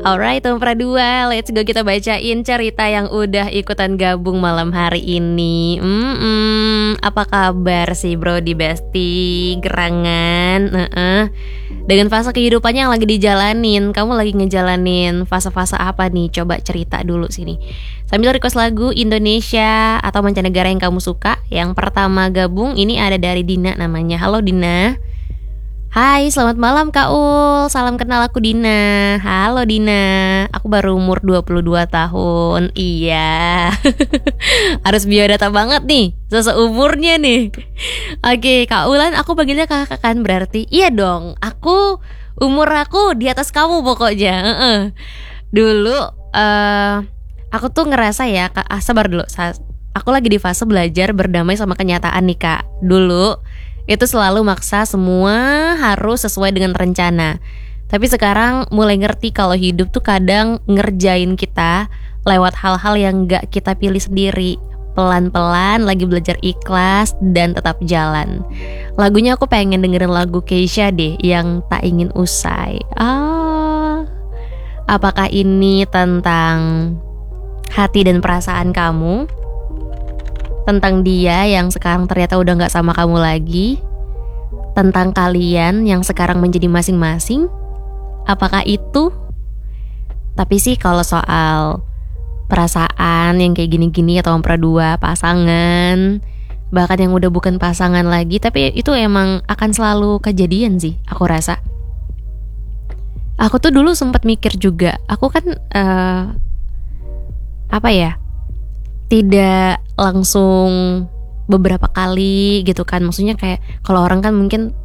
Alright, Umpra 2, let's go kita bacain cerita yang udah ikutan gabung malam hari ini. Apa kabar sih bro di Besti gerangan? Dengan fase kehidupannya yang lagi dijalanin, kamu lagi ngejalanin fase-fase apa nih? Coba cerita dulu sini. Sambil request lagu Indonesia atau mancanegara yang kamu suka. Yang pertama gabung ini ada dari Dina namanya. Halo Dina. Hai, selamat malam Kak Ul. Salam kenal, aku Dina. Halo Dina. Aku baru umur 22 tahun. Iya. Harus biodata banget nih, seumurnya nih. Oke, Kak Ulan, aku panggilnya kakak kan berarti. Iya dong. Umur aku di atas kamu pokoknya. Dulu aku tuh ngerasa ya, sabar dulu. Aku lagi di fase belajar berdamai sama kenyataan nih, Kak. Dulu itu selalu maksa semua harus sesuai dengan rencana. Tapi sekarang mulai ngerti kalau hidup tuh kadang ngerjain kita lewat hal-hal yang gak kita pilih sendiri. Pelan-pelan lagi belajar ikhlas dan tetap jalan. Lagunya aku pengen dengerin lagu Keisha deh, yang Tak Ingin Usai. Apakah ini tentang hati dan perasaan kamu? Tentang dia yang sekarang ternyata udah gak sama kamu lagi? Tentang kalian yang sekarang menjadi masing-masing? Apakah itu? Tapi sih kalau soal perasaan yang kayak gini-gini atau Umpra 2, pasangan, bahkan yang udah bukan pasangan lagi, tapi itu emang akan selalu kejadian sih, aku rasa. Aku tuh dulu sempat mikir juga, aku kan tidak langsung beberapa kali gitu kan. Maksudnya kayak kalau orang kan mungkin